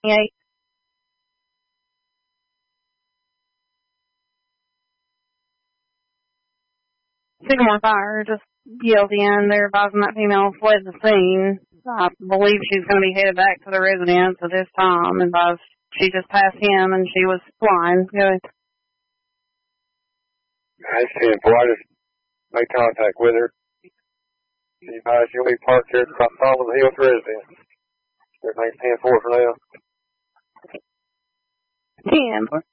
28. Sycamore Fire just yelled in. They're advising that female fled the scene. I believe she's going to be headed back to the residence at this time. Advised she just passed him and she was flying. Good. I see. Boy, I just made contact with her. She advised she'll be parked here across Solomon Hills residence. Everything's 10-4 for now. 10.